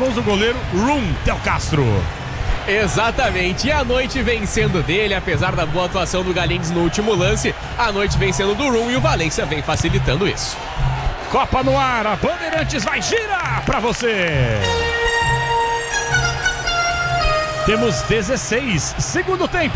gols do goleiro Rum, Theo Castro. Exatamente, e a noite vem sendo dele, apesar da boa atuação do Galindes no último lance, a noite vem sendo do Rum e o Valência vem facilitando isso. Copa no ar, a Bandeirantes vai girar pra você. Temos 16, segundo tempo.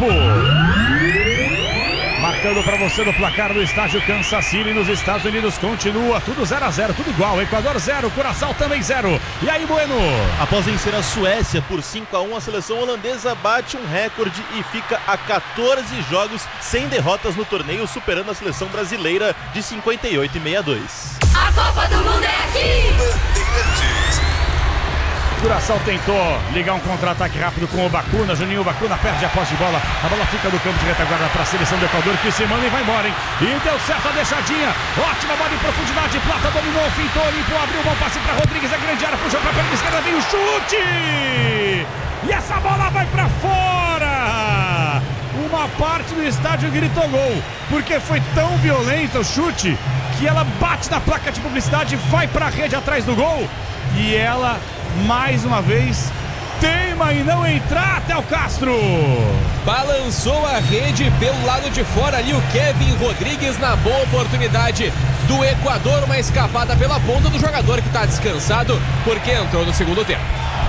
Marcando para você no placar do estádio Kansas City, nos Estados Unidos, continua tudo 0-0, tudo igual. Equador 0, Curaçao também 0. E aí, Bueno? Após vencer a Suécia por 5-1, a seleção holandesa bate um recorde e fica a 14 jogos sem derrotas no torneio, superando a seleção brasileira de 58 e 62. A Copa do Mundo é aqui! Curaçao tentou ligar um contra-ataque rápido com o Bacuna. Juninho Bacuna perde a posse de bola. A bola fica do campo de retaguarda para a seleção do Equador, que se manda e vai embora, hein? E deu certo a deixadinha. Ótima bola em profundidade. Plata dominou, fintou, limpou, abriu. Bom passe para Rodrigues. É grande área, puxou para a perna esquerda. Vem o chute! E essa bola vai para fora! Uma parte do estádio gritou gol, porque foi tão violento o chute que ela bate na placa de publicidade, vai para a rede atrás do gol. E ela, mais uma vez, teima em não entrar, Theo Castro. Balançou a rede pelo lado de fora ali o Kevin Rodrigues na boa oportunidade do Equador. Uma escapada pela ponta do jogador que está descansado porque entrou no segundo tempo.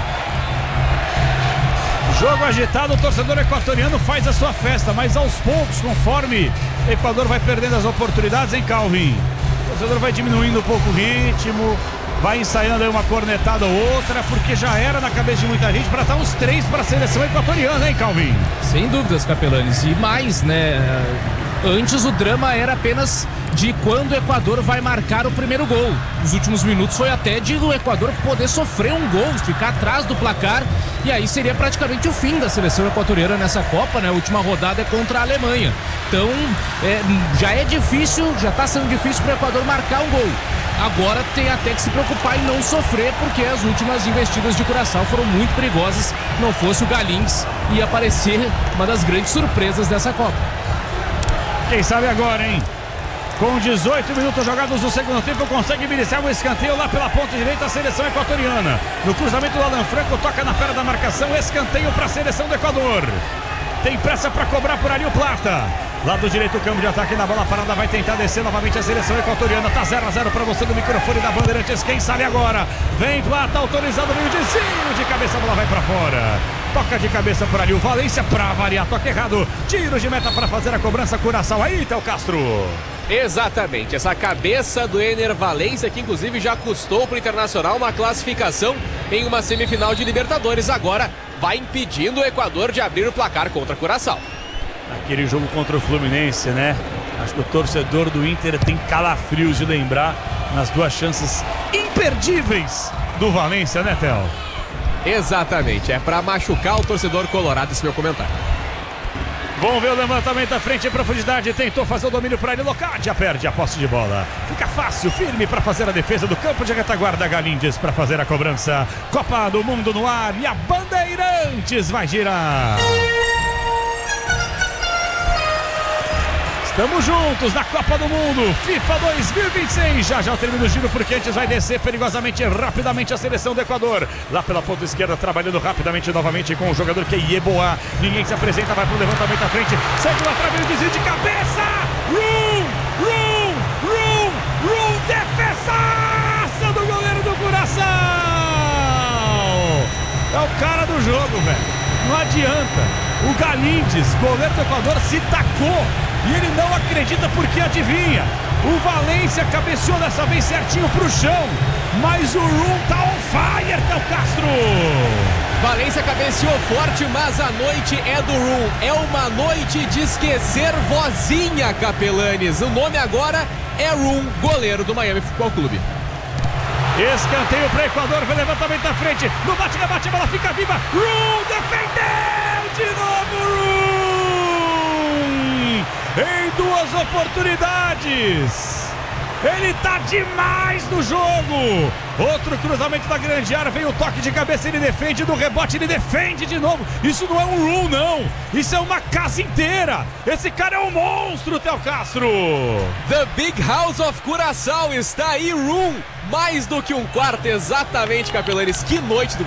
Jogo agitado, o torcedor equatoriano faz a sua festa, mas aos poucos, conforme o Equador vai perdendo as oportunidades, hein, Calvin? O torcedor vai diminuindo um pouco o ritmo, vai ensaiando aí uma cornetada ou outra, porque já era na cabeça de muita gente para estar uns 3 para a seleção equatoriana, hein, Calvin? Sem dúvidas, Capelanes. E mais, né? Antes o drama era apenas de quando o Equador vai marcar o primeiro gol. Nos últimos minutos foi até de o Equador poder sofrer um gol, ficar atrás do placar, e aí seria praticamente o fim da seleção equatoriana nessa Copa, né? A última rodada é contra a Alemanha. Então, já é difícil, já está sendo difícil para o Equador marcar um gol. Agora tem até que se preocupar em não sofrer, porque as últimas investidas de Curaçao foram muito perigosas. Não fosse o Galindes, ia aparecer uma das grandes surpresas dessa Copa. Quem sabe agora, hein? Com 18 minutos jogados no segundo tempo, consegue iniciar um escanteio lá pela ponta direita a seleção equatoriana. No cruzamento do Alan Franco, toca na perna da marcação, escanteio para a seleção do Equador. Tem pressa para cobrar por ali o Plata. Lado direito, o campo de ataque na bola parada, vai tentar descer novamente a seleção equatoriana. Tá 0-0 para você no microfone da Bandeirantes. Quem sabe agora? Vem Plata, autorizado, meio desvio de cabeça, a bola vai para fora. Toca de cabeça por ali o Valência, para variar, toque errado. Tiro de meta para fazer a cobrança, Curaçao. Aí, Theo Castro. Exatamente, essa cabeça do Ener Valência, que inclusive já custou para o Internacional uma classificação em uma semifinal de Libertadores, agora vai impedindo o Equador de abrir o placar contra Curaçao. Aquele jogo contra o Fluminense, né? Acho que o torcedor do Inter tem calafrios de lembrar nas duas chances imperdíveis do Valência, né, Theo? Exatamente, é para machucar o torcedor colorado esse meu comentário. Vamos ver o levantamento à frente em profundidade. Tentou fazer o domínio para ele. Locadia perde a posse de bola. Fica fácil, firme para fazer a defesa do campo de retaguarda. Galindes para fazer a cobrança. Copa do Mundo no ar e a Bandeirantes vai girar. Estamos juntos na Copa do Mundo FIFA 2026. Já já termina o giro, porque antes vai descer perigosamente, rapidamente a seleção do Equador. Lá pela ponta esquerda, trabalhando rapidamente novamente com o jogador que é Yeboah. Ninguém se apresenta, vai pro levantamento à frente. Segue o através, desvio de cabeça. Defesaça do goleiro do Curaçao. É o cara do jogo, velho. Não adianta. O Galindes, goleiro do Equador, se tacou. E ele não acredita porque adivinha. O Valência cabeceou dessa vez certinho pro chão. Mas o Rum tá on fire, Theo Castro. Valência cabeceou forte, mas a noite é do Rum. É uma noite de esquecer vozinha, Capelanes. O nome agora é Rum, goleiro do Miami Futebol Clube. Escanteio para Equador, vem levantamento na frente. No bate-rebate, a bola fica viva. Rum defendeu de novo, Rum. Em duas oportunidades. Ele tá demais no jogo. Outro cruzamento da grande área, vem o toque de cabeça, ele defende, do rebote ele defende de novo. Isso não é um Rum, não. Isso é uma casa inteira. Esse cara é um monstro, Theo Castro. The Big House of Curaçao está aí, Rum. Mais do que um quarto, exatamente, Capelanes. Que noite do